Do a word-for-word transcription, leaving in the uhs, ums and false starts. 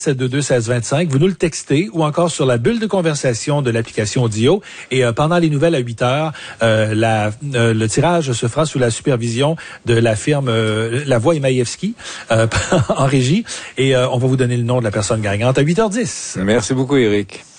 sept deux deux seize vingt-cinq. Vous nous le textez ou encore sur la bulle de conversation de l'application Audio. Et euh, pendant les nouvelles à huit heures, euh, la, euh, le tirage se fera sous la supervision de la firme euh, La Voix Emaïevski euh, en régie. Et euh, on va vous donner le nom de la personne gagnante à huit heures dix. Merci beaucoup, Éric.